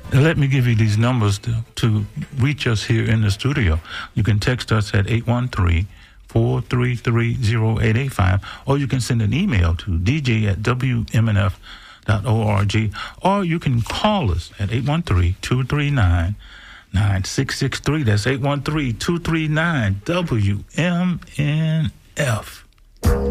Let me give you these numbers to reach us here in the studio. You can text us at 813-433-0885, or you can send an email to dj@wmnf.org, or you can call us at 813-239-9663. That's 813-239-WMNF.